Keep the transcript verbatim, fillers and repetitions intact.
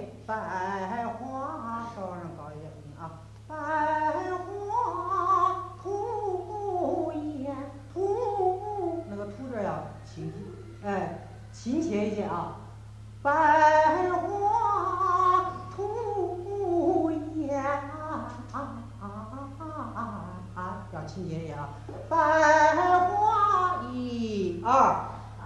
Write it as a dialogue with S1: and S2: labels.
S1: 百花稍让高一点音啊，百花吐艳吐，那个吐这要轻，哎，轻切一些啊，百花吐艳啊啊啊啊啊，要轻切一点啊，百花一二。